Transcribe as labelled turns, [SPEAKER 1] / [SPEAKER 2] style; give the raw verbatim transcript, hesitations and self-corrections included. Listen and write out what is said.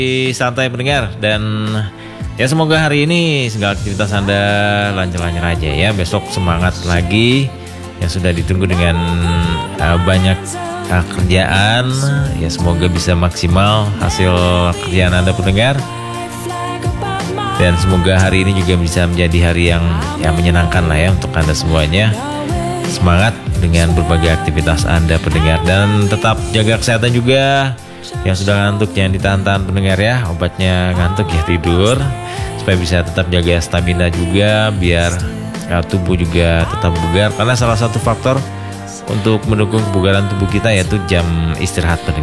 [SPEAKER 1] santai pendengar, dan ya semoga hari ini segala aktivitas Anda lancar-lancar aja ya. Besok semangat lagi yang sudah ditunggu dengan uh, banyak uh, kerjaan ya, semoga bisa maksimal hasil kerjaan Anda pendengar, dan semoga hari ini juga bisa menjadi hari yang yang menyenangkan lah ya untuk Anda semuanya. Semangat dengan berbagai aktivitas Anda pendengar, dan tetap jaga kesehatan juga. Yang sudah ngantuk jangan ditahan-tahan pendengar ya, obatnya ngantuk ya tidur, supaya bisa tetap jaga stamina juga, biar ya, tubuh juga tetap bugar, karena salah satu faktor untuk mendukung kebugaran tubuh kita yaitu jam istirahat pendengar.